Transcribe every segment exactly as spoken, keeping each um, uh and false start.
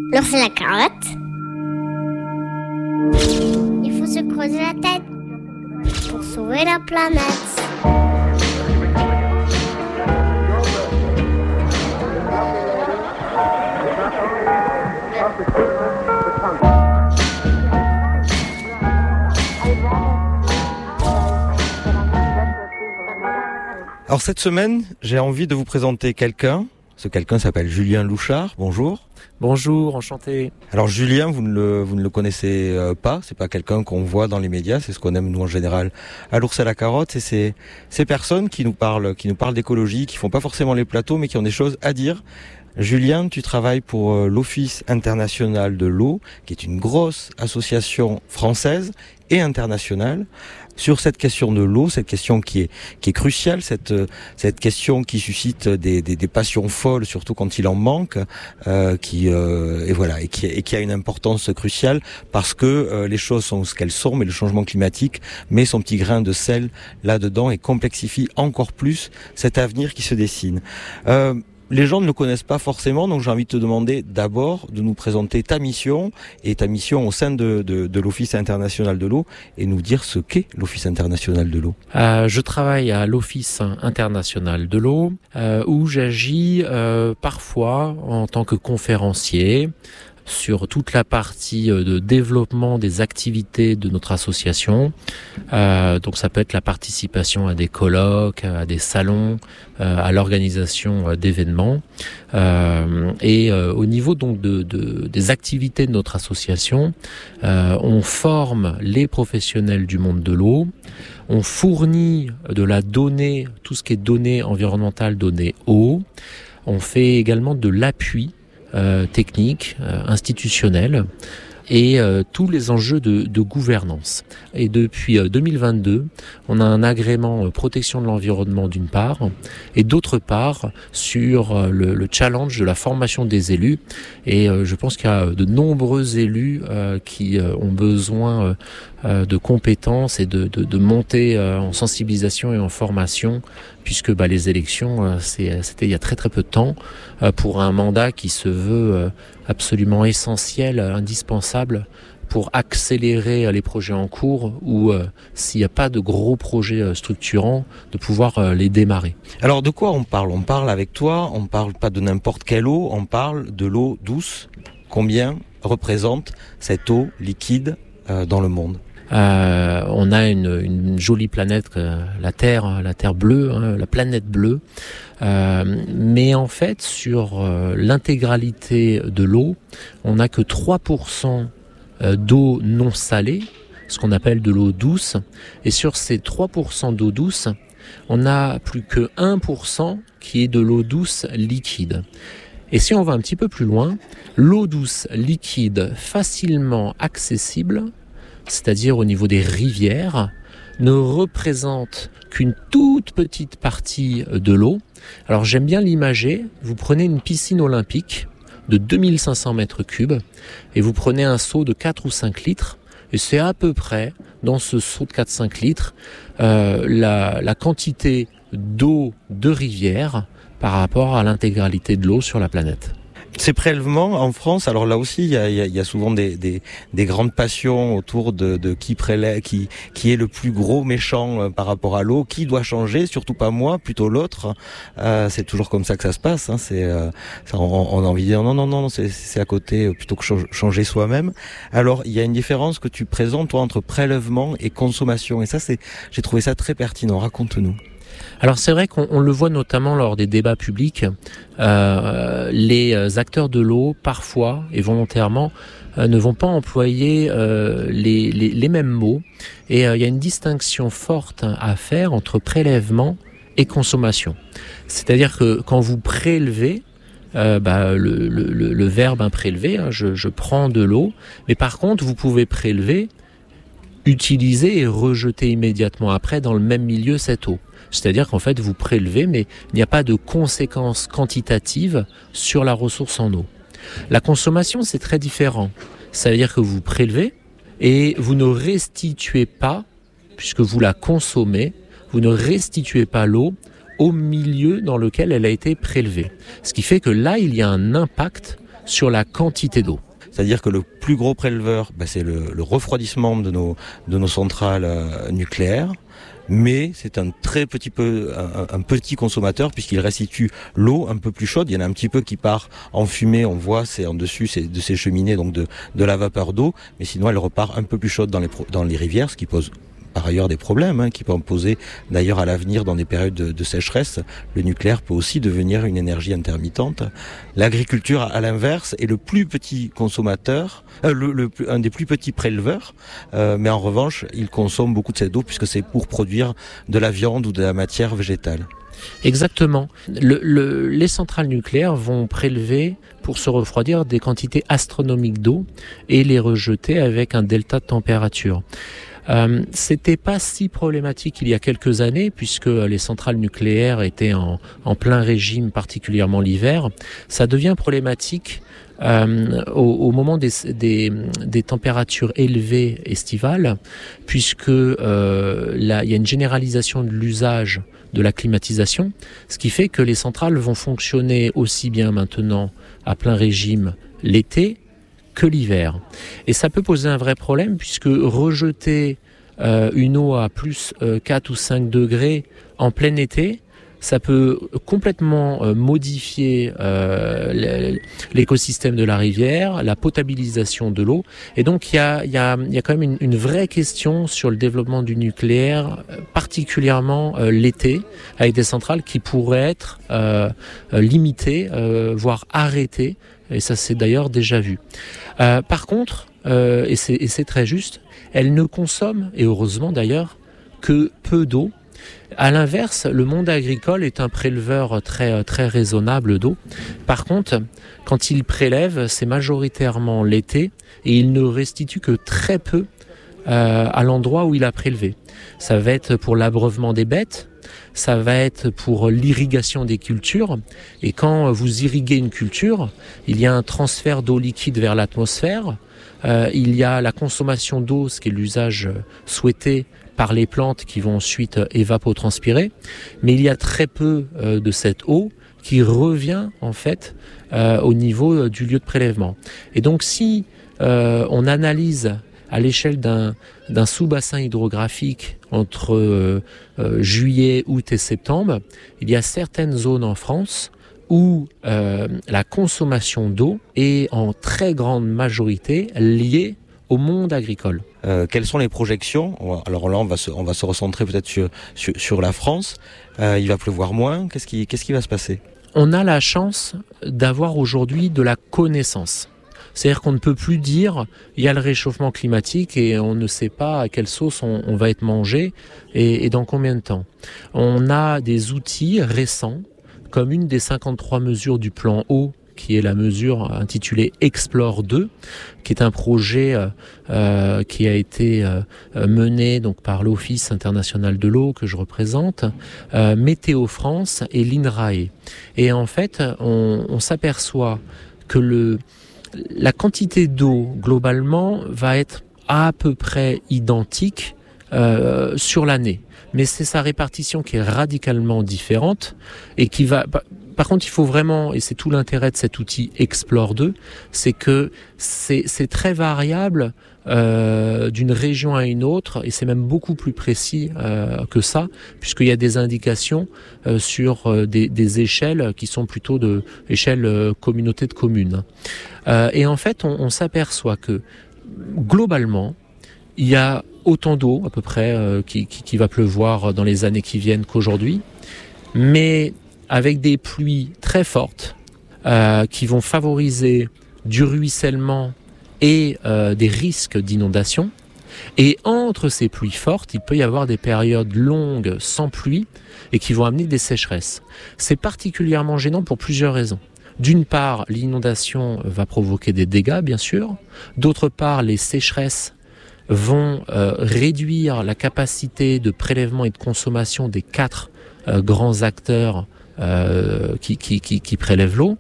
L'ours et la carotte. Il faut se creuser la tête pour sauver la planète. Alors cette semaine, j'ai envie de vous présenter quelqu'un. Ce quelqu'un s'appelle Julien Louchard. Bonjour. Bonjour, enchanté. Alors Julien, vous ne le, vous ne le connaissez pas. C'est pas quelqu'un qu'on voit dans les médias. C'est ce qu'on aime nous en général à l'ours et à la carotte. C'est ces, ces personnes qui nous parlent, qui nous parlent d'écologie, qui font pas forcément les plateaux, mais qui ont des choses à dire. Julien, tu travailles pour l'Office international de l'eau, qui est une grosse association française et internationale, sur cette question de l'eau, cette question qui est qui est cruciale, cette cette question qui suscite des des, des passions folles, surtout quand il en manque, euh, qui euh, et voilà et qui et qui a une importance cruciale parce que euh, les choses sont ce qu'elles sont, mais le changement climatique met son petit grain de sel là-dedans et complexifie encore plus cet avenir qui se dessine. Euh, Les gens ne le connaissent pas forcément, donc j'ai envie de te demander d'abord de nous présenter ta mission et ta mission au sein de, de, de l'Office international de l'eau et nous dire ce qu'est l'Office international de l'eau. Euh, je travaille à l'Office international de l'eau euh, où j'agis euh, parfois en tant que conférencier sur toute la partie de développement des activités de notre association. Euh, donc ça peut être la participation à des colloques, à des salons, euh, à l'organisation d'événements. Euh, et euh, au niveau donc de, de, des activités de notre association, euh, on forme les professionnels du monde de l'eau, on fournit de la donnée, tout ce qui est données environnementales, données eau, on fait également de l'appui Euh, technique, euh, institutionnelle et euh, tous les enjeux de, de gouvernance. Et depuis euh, deux mille vingt-deux, on a un agrément euh, protection de l'environnement d'une part et d'autre part sur euh, le, le challenge de la formation des élus. Et euh, je pense qu'il y a de nombreux élus euh, qui euh, ont besoin euh, euh, de compétences et de, de, de monter euh, en sensibilisation et en formation puisque bah, les élections, euh, c'est, c'était il y a très très peu de temps euh, pour un mandat qui se veut euh, absolument essentiel, indispensable pour accélérer les projets en cours ou euh, s'il n'y a pas de gros projets euh, structurants, de pouvoir euh, les démarrer. Alors de quoi on parle ? On parle avec toi, on parle pas de n'importe quelle eau, on parle de l'eau douce. Combien représente cette eau liquide euh, dans le monde ? Euh, on a une, une jolie planète, euh, la Terre, la Terre bleue, hein, la planète bleue. Euh, mais en fait, sur euh, l'intégralité de l'eau, on n'a que trois pour cent d'eau non salée, ce qu'on appelle de l'eau douce. Et sur ces trois pour cent d'eau douce, on n'a plus que un pour cent qui est de l'eau douce liquide. Et si on va un petit peu plus loin, l'eau douce liquide facilement accessible, c'est-à-dire au niveau des rivières, ne représente qu'une toute petite partie de l'eau. Alors j'aime bien l'imager, vous prenez une piscine olympique de deux mille cinq cents mètres cubes et vous prenez un seau de quatre ou cinq litres et c'est à peu près, dans ce seau de quatre à cinq litres, euh, la, la quantité d'eau de rivière par rapport à l'intégralité de l'eau sur la planète. Ces prélèvements en France, alors là aussi, il y a, il y a souvent des, des, des grandes passions autour de, de qui prélève, qui, qui est le plus gros méchant par rapport à l'eau, qui doit changer, surtout pas moi, plutôt l'autre. Euh, c'est toujours comme ça que ça se passe. Hein, c'est, euh, ça, on, on a envie de dire non, non, non, c'est, c'est à côté plutôt que changer soi-même. Alors, il y a une différence que tu présentes toi entre prélèvement et consommation, et ça, c'est, j'ai trouvé ça très pertinent. Raconte-nous. Alors c'est vrai qu'on on le voit notamment lors des débats publics, euh, les acteurs de l'eau, parfois et volontairement, euh, ne vont pas employer euh, les, les, les mêmes mots. Et euh, il y a une distinction forte à faire entre prélèvement et consommation. C'est-à-dire que quand vous prélevez, euh, bah, le, le, le verbe hein, prélever, hein, je, je prends de l'eau, mais par contre vous pouvez prélever, utiliser et rejeter immédiatement après dans le même milieu cette eau. C'est-à-dire qu'en fait, vous prélevez, mais il n'y a pas de conséquences quantitatives sur la ressource en eau. La consommation, c'est très différent. Ça veut dire que vous prélevez et vous ne restituez pas, puisque vous la consommez, vous ne restituez pas l'eau au milieu dans lequel elle a été prélevée. Ce qui fait que là, il y a un impact sur la quantité d'eau. C'est-à-dire que le plus gros préleveur, ben c'est le, le refroidissement de nos, de nos centrales euh, nucléaires. Mais c'est un très petit peu, un, un petit consommateur puisqu'il restitue l'eau un peu plus chaude. Il y en a un petit peu qui part en fumée, on voit, c'est en dessus, c'est de ces cheminées, donc de, de la vapeur d'eau. Mais sinon, elle repart un peu plus chaude dans les, dans les rivières, ce qui pose par ailleurs des problèmes, hein, qui peuvent poser d'ailleurs à l'avenir dans des périodes de, de sécheresse. Le nucléaire peut aussi devenir une énergie intermittente. L'agriculture, à l'inverse, est le plus petit consommateur, euh, le, le, un des plus petits préleveurs, euh, mais en revanche, il consomme beaucoup de cette eau puisque c'est pour produire de la viande ou de la matière végétale. Exactement. Le, le, les centrales nucléaires vont prélever pour se refroidir des quantités astronomiques d'eau et les rejeter avec un delta de température. Euh, c'était pas si problématique il y a quelques années puisque les centrales nucléaires étaient en, en plein régime, particulièrement l'hiver. Ça devient problématique euh, au, au moment des, des, des températures élevées estivales puisque euh, là, il y a une généralisation de l'usage de la climatisation, ce qui fait que les centrales vont fonctionner aussi bien maintenant à plein régime l'été que l'hiver. Et ça peut poser un vrai problème puisque rejeter euh, une eau à plus euh, quatre ou cinq degrés en plein été, ça peut complètement euh, modifier euh, l'écosystème de la rivière, la potabilisation de l'eau. Et donc il y a, y a, y a quand même une, une vraie question sur le développement du nucléaire, particulièrement euh, l'été, avec des centrales qui pourraient être euh, limitées, euh, voire arrêtées. Et ça, c'est d'ailleurs déjà vu. Euh, par contre, euh, et, c'est, et c'est très juste, elles ne consomment, et heureusement d'ailleurs, que peu d'eau. À l'inverse, le monde agricole est un préleveur très, très raisonnable d'eau. Par contre, quand il prélève, c'est majoritairement l'été, et il ne restitue que très peu euh, à l'endroit où il a prélevé. Ça va être pour l'abreuvement des bêtes, ça va être pour l'irrigation des cultures. Et quand vous irriguez une culture, il y a un transfert d'eau liquide vers l'atmosphère. Euh, il y a la consommation d'eau, ce qui est l'usage souhaité par les plantes qui vont ensuite évapotranspirer. Mais il y a très peu euh, de cette eau qui revient en fait euh, au niveau du lieu de prélèvement. Et donc si euh, on analyse à l'échelle d'un, d'un sous-bassin hydrographique entre euh, euh, juillet, août et septembre, il y a certaines zones en France où euh, la consommation d'eau est en très grande majorité liée au monde agricole. Euh, quelles sont les projections ? Alors là, on va se, on va se recentrer peut-être sur, sur, sur la France. Euh, il va pleuvoir moins. Qu'est-ce qui, qu'est-ce qui va se passer ? On a la chance d'avoir aujourd'hui de la connaissance. C'est-à-dire qu'on ne peut plus dire il y a le réchauffement climatique et on ne sait pas à quelle sauce on, on va être mangé et, et dans combien de temps. On a des outils récents, comme une des cinquante-trois mesures du plan eau, qui est la mesure intitulée Explore deux, qui est un projet euh, qui a été euh, mené donc par l'Office international de l'eau que je représente, euh, Météo France et l'INRAE. Et en fait, on, on s'aperçoit que le la quantité d'eau, globalement, va être à peu près identique euh, sur l'année. Mais c'est sa répartition qui est radicalement différente et qui va... Par contre, il faut vraiment, et c'est tout l'intérêt de cet outil Explore deux, c'est que c'est, c'est très variable euh, d'une région à une autre, et c'est même beaucoup plus précis euh, que ça, puisqu'il y a des indications euh, sur euh, des, des échelles qui sont plutôt de échelle euh, communauté de communes. Euh, et en fait, on, on s'aperçoit que globalement, il y a autant d'eau à peu près euh, qui, qui, qui va pleuvoir dans les années qui viennent qu'aujourd'hui, mais avec des pluies très fortes euh, qui vont favoriser du ruissellement et euh, des risques d'inondation. Et entre ces pluies fortes, il peut y avoir des périodes longues sans pluie et qui vont amener des sécheresses. C'est particulièrement gênant pour plusieurs raisons. D'une part, l'inondation va provoquer des dégâts, bien sûr. D'autre part, les sécheresses vont euh, réduire la capacité de prélèvement et de consommation des quatre euh, grands acteurs euh, qui, qui, qui, qui prélèvent l'eau.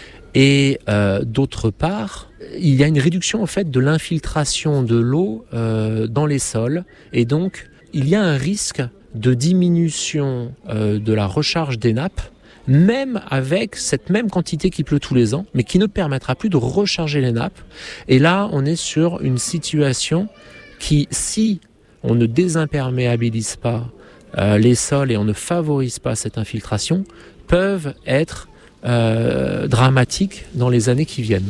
Et euh, d'autre part, il y a une réduction en fait de l'infiltration de l'eau euh, dans les sols. Et donc, il y a un risque de diminution euh, de la recharge des nappes même avec cette même quantité qui pleut tous les ans, mais qui ne permettra plus de recharger les nappes. Et là, on est sur une situation qui, si on ne désimperméabilise pas euh, les sols et on ne favorise pas cette infiltration, peuvent être euh, dramatiques dans les années qui viennent.